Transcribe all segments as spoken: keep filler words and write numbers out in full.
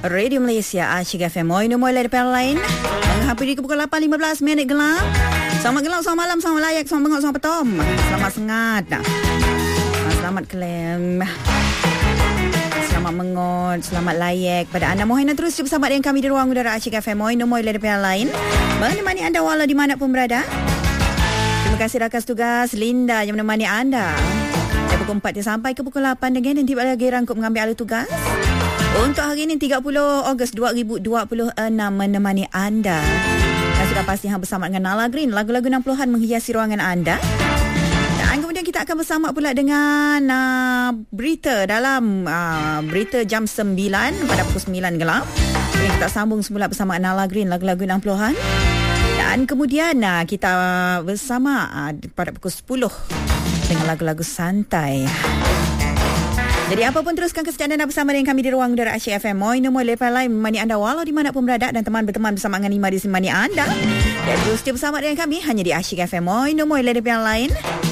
Radio Malaysia Asyik F M. Moi no moi lah depan lain. Menghampiri ke pukul lapan lima belas minit gelap. Selamat gelap, selamat malam, selamat layak, selamat bengok, selamat petom. Selamat sengat. Selamat kelem. Selamat mengot, selamat layak pada anda. Mohon anda terus bersama dengan kami di ruang udara Asyik F M. Moi no moi lah depan lain. Menemani anda walau di mana pun berada. Terima kasih rakan tugas Linda yang menemani anda. Dari pukul empat sampai ke pukul lapan dengan dan tiba lagi rangkup mengambil alih tugas. Untuk hari ini tiga puluh Ogos dua ribu dua puluh enam menemani anda. Dan sudah pasti hang bersama dengan Nala Green. Lagu-lagu enam puluhan menghiasi ruangan anda. Dan kemudian kita akan bersama pula dengan uh, berita dalam uh, berita jam sembilan pada pukul sembilan gelap. Jadi kita sambung semula bersama Nala Green lagu-lagu enam puluhan. Dan kemudian uh, kita bersama uh, pada pukul sepuluh dengan lagu-lagu santai. Jadi apapun teruskan kesetiaan anda bersama dengan kami di ruang udara Asyik F M. Moi no moi lepas lain menemani anda walau di mana pun berada dan teman berteman bersama dengan lima di semani anda. Dan terus bersama dengan kami hanya di Asyik F M. Moi no moi lepas lain.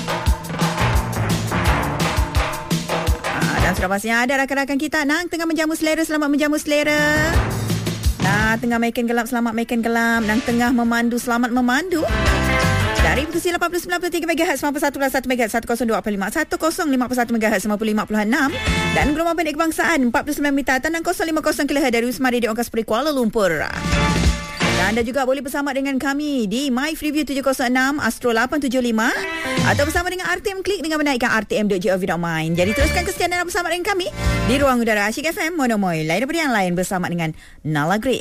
Ah, dan sudah pastinya ada rakan-rakan kita nang tengah menjamu selera, selamat menjamu selera. Nah, tengah makan gelap, selamat makan gelap. Nang tengah memandu, selamat memandu. Dari frekuensi lapan puluh sembilan puluh tiga megahertz, sembilan puluh satu koma satu megahertz, seratus dua puluh lima, seratus lima puluh satu megahertz, sembilan puluh lima koma enam dan gelombang pendek kebangsaan empat puluh sembilan meter tanah kosong lima puluh kilohertz dari Wisma Radio Angkasa Kuala Lumpur. Dan anda juga boleh bersama dengan kami di My Freeview tujuh kosong enam, Astro lapan tujuh lima atau bersama dengan R T M Klik dengan menaikkan r t m dot gov dot my. Jadi teruskan kesetiaan anda bersama dengan kami di ruang udara Asyik F M. Mono Moi lain daripada yang lain bersama dengan Nala Green.